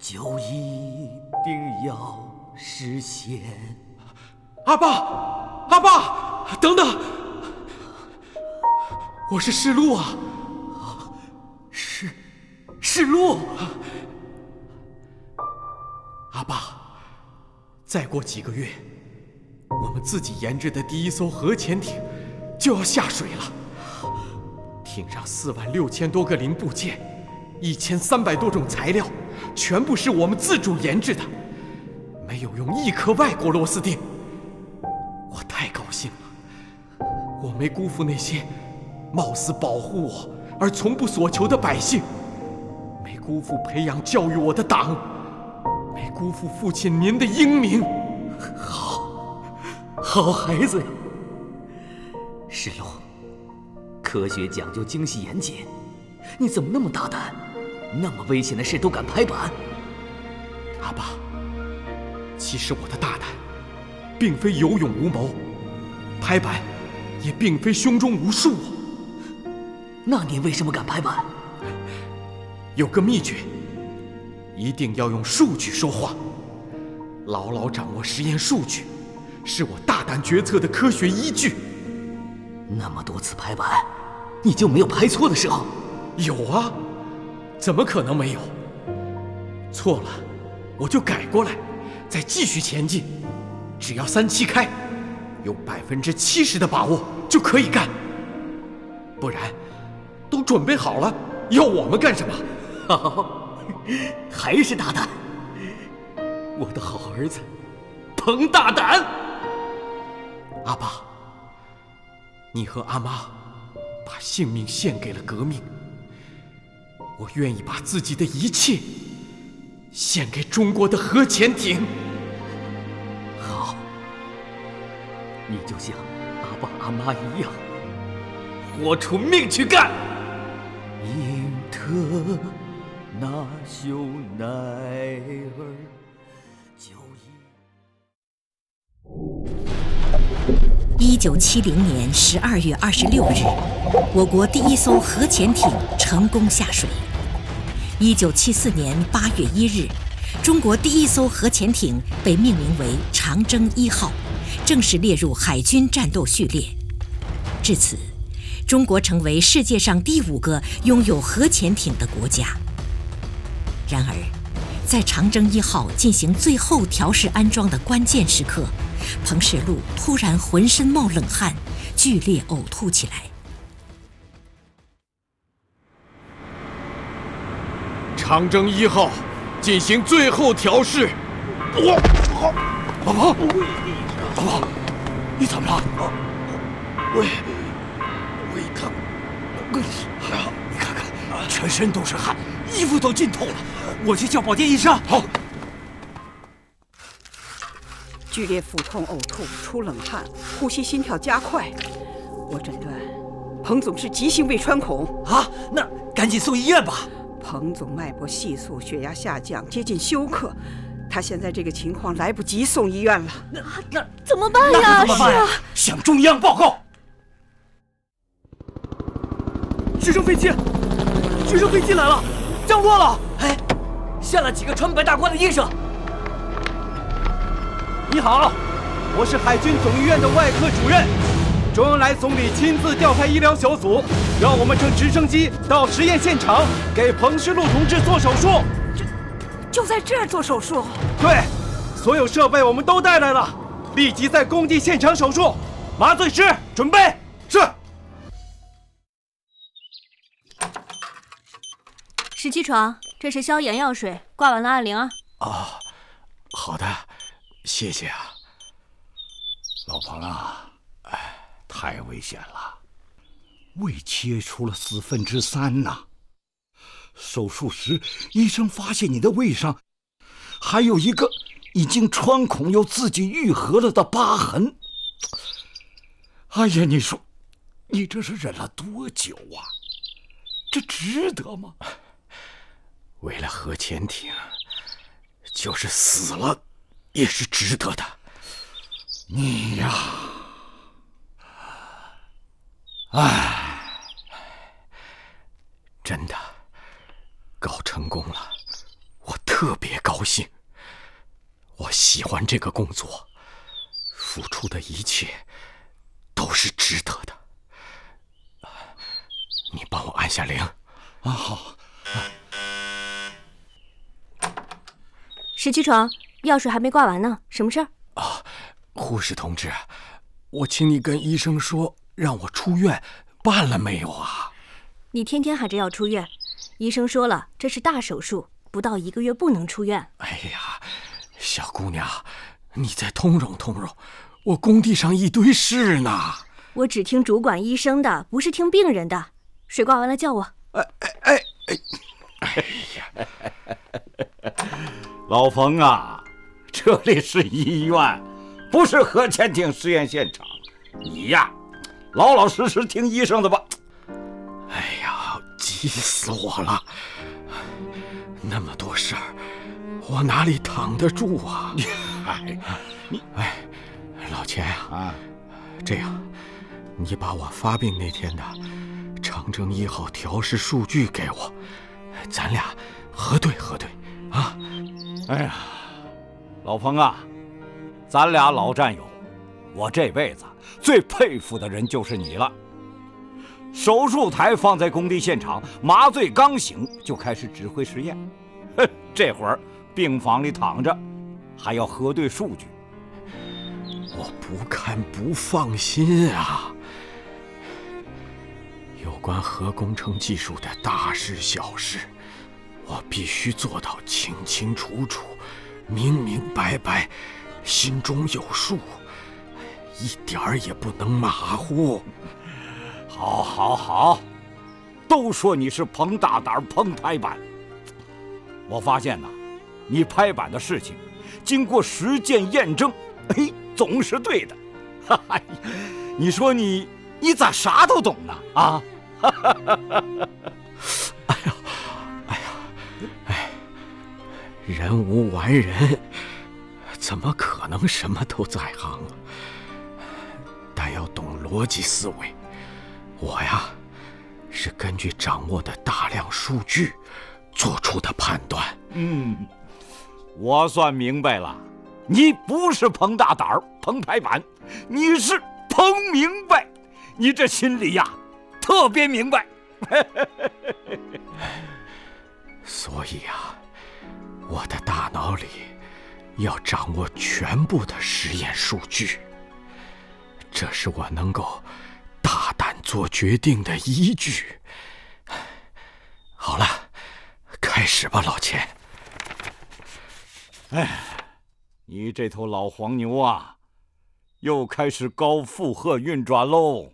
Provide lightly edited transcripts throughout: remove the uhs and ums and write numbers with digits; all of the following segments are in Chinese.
就一定要实现。 阿爸，阿爸，等等，我是世禄啊！ 世禄， 阿爸，再过几个月，我们自己研制的第一艘核潜艇就要下水了。艇上46000多个零部件，1300多种材料，全部是我们自主研制的，没有用一颗外国螺丝钉。我太高兴了，我没辜负那些貌似保护我而从不所求的百姓，没辜负培养教育我的党，没辜负父亲您的英明。 好孩子呀！世禄，科学讲究精细严谨，你怎么那么大胆，那么危险的事都敢拍板？ 阿爸，其实我的大胆并非有勇无谋，拍板也并非胸中无数。 那你为什么敢拍板？ 有个秘诀，一定要用数据说话，牢牢掌握实验数据，是我大胆决策的科学依据。 那么多次拍板，你就没有拍错的时候？ 有啊，怎么可能没有？错了，我就改过来，再继续前进。只要3期开，有70%的把握就可以干。不然，都准备好了，要我们干什么？ 好，还是大胆。我的好儿子，彭大胆。 阿爸，你和阿妈把性命献给了革命，我愿意把自己的一切献给中国的核潜艇。 好，你就像阿爸阿妈一样，豁出命去干。英特纳修奈尔 1970年12月26日，我国第一艘核潜艇成功下水。1974年8月1日，中国第一艘核潜艇被命名为长征1号，正式列入海军战斗序列。至此，中国成为世界上第5个拥有核潜艇的国家。然而，在长征1号进行最后调试安装的关键时刻，彭世禄突然浑身冒冷汗，剧烈呕吐起来。 长征1号进行最后调试。老彭，老彭，你怎么了？ 胃疼。你看看，全身都是汗，衣服都浸透了。我去叫保健医生。 好。 剧烈腹痛、呕吐、出冷汗、呼吸心跳加快，我诊断彭总是急性胃穿孔。 啊，那赶紧送医院吧。 彭总脉搏系数、血压下降，接近休克。他现在这个情况来不及送医院了。 那怎么办呀？ 怎么办呀？向中央报告。 直升飞机来了，降落了。 哎，下了几个穿白大褂的医生。 你好，我是海军总医院的外科主任。周恩来总理亲自调派医疗小组，让我们乘直升机到实验现场给彭世禄同志做手术。 就在这儿做手术？ 对，所有设备我们都带来了，立即在工地现场手术。麻醉师准备。是。 17床，这是消炎药水，挂完了按铃啊。 啊，好的，谢谢啊。老彭啊，太危险了，胃切出了3/4呐。手术时，医生发现你的胃上还有一个已经穿孔又自己愈合了的疤痕。哎呀，你说，你这是忍了多久啊？这值得吗？ 为了核潜艇，就是死了也是值得的。 你呀， 真的搞成功了， 我特别高兴。我喜欢这个工作，付出的一切都是值得的。你帮我按下铃。 啊，好。 石区床，药水还没挂完呢，什么事儿？ 啊，护士同志，我请你跟医生说，让我出院，办了没有啊？ 你天天喊着要出院，医生说了，这是大手术，不到1个月不能出院。 哎呀，小姑娘，你再通融通融，我工地上一堆事呢。 我只听主管医生的，不是听病人的。水挂完了叫我。 哎呀，老冯啊，这里是医院，不是核潜艇实验现场。你呀，老老实实听医生的吧。 哎呀，急死我了！那么多事儿，我哪里扛得住啊？哎，老钱啊，这样，你把我发病那天的长征1号调试数据给我，咱俩核对核对啊！ 哎呀，老冯啊，咱俩老战友，我这辈子最佩服的人就是你了。手术台放在工地现场，麻醉刚醒就开始指挥实验。这会儿病房里躺着，还要核对数据。 我不看不放心啊！有关核工程技术的大事小事，我必须做到清清楚楚、明明白白，心中有数，一点儿也不能马虎。 好，好，好，都说你是彭大胆、彭拍板。我发现呐，你拍板的事情，经过实践验证，总是对的。你说你咋啥都懂呢？啊！ 人无完人，怎么可能什么都在行啊？但要懂逻辑思维。我呀，是根据掌握的大量数据做出的判断。 我算明白了，你不是彭大胆、彭拍板，你是彭明白。你这心里呀，特别明白。 所以啊，我的大脑里要掌握全部的实验数据，这是我能够大胆做决定的依据。好了，开始吧，老钱。 你这头老黄牛啊，又开始高负荷运转喽。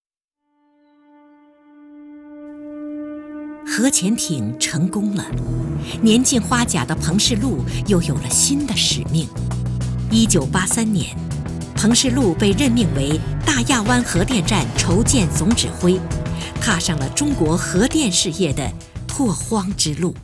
核潜艇成功了，年近花甲的彭世禄又有了新的使命。1983年，彭世禄被任命为大亚湾核电站筹建总指挥，踏上了中国核电事业的拓荒之路。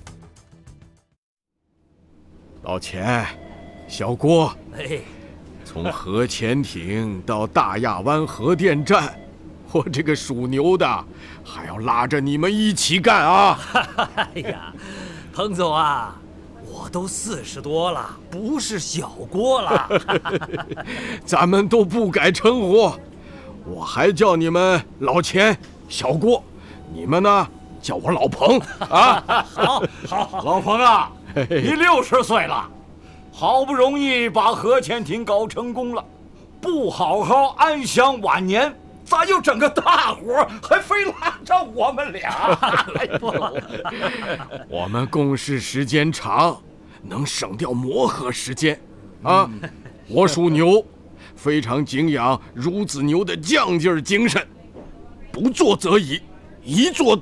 老钱，小郭，从核潜艇到大亚湾核电站，我这个属牛的还要拉着你们一起干啊！ 哎呀，彭总啊，我都40多了，不是小郭了。 咱们都不改称呼，我还叫你们老钱、小郭，你们呢叫我老彭啊！ 好，老彭啊，你60岁了，好不容易把核潜艇搞成功了，不好好安享晚年，咋又整个大活，还非拉着我们俩？ 我们共事时间长，能省掉磨合时间啊！我属牛，非常敬仰孺子牛的犟劲儿精神，不做则已，一做